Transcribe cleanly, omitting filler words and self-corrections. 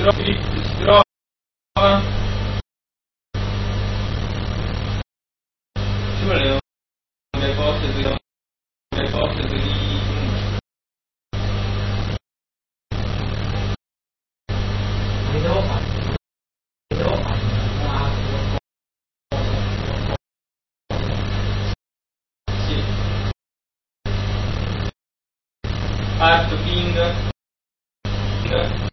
si trova ci volevano le cose di sì. Art King